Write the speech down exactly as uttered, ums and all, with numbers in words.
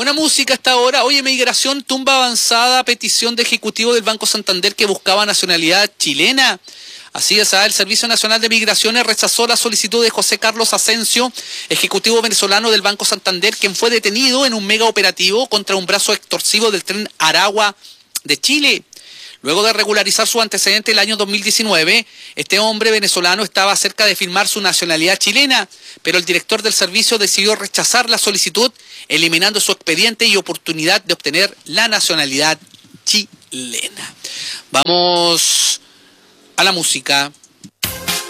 Buena música hasta ahora. Oye, migración tumba avanzada petición de ejecutivo del Banco Santander que buscaba nacionalidad chilena. Así es, el Servicio Nacional de Migraciones rechazó la solicitud de José Carlos Asensio, ejecutivo venezolano del Banco Santander, quien fue detenido en un mega operativo contra un brazo extorsivo del tren Aragua de Chile. Luego de regularizar su antecedente el año dos mil diecinueve, este hombre venezolano estaba cerca de firmar su nacionalidad chilena, pero el director del servicio decidió rechazar la solicitud, eliminando su expediente y oportunidad de obtener la nacionalidad chilena. Vamos a la música.